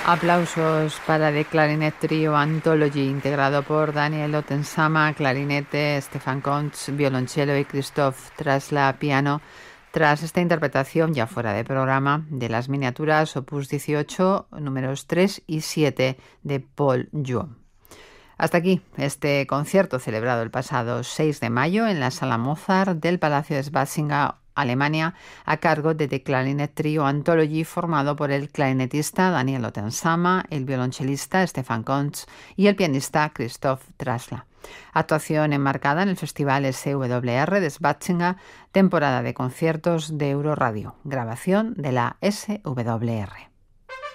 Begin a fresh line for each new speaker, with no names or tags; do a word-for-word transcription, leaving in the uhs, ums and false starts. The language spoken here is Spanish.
Aplausos para The Clarinet Trio Anthology, integrado por Daniel Otensama, clarinete, Stefan Kontz, violonchelo y Christoph Trasla, piano, tras esta interpretación ya fuera de programa de las miniaturas opus dieciocho, números tres y siete de Paul Juon. Hasta aquí este concierto celebrado el pasado seis de mayo en la Sala Mozart del Palacio de Schwabing, Alemania, a cargo de The Clarinet Trio Anthology, formado por el clarinetista Daniel Otensama, el violonchelista Stefan Kontz y el pianista Christoph Trasla. Actuación enmarcada en el Festival S W R de Schwabing, temporada de conciertos de Euroradio, grabación de la S W R.